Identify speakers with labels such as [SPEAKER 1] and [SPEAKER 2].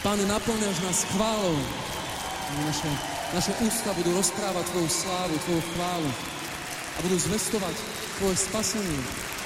[SPEAKER 1] Pane, naplňaš nás chválou. Naše ústa budú rozprávať Tvoju slávu, Tvoju chválu a budú zvestovať Tvoje spasenie.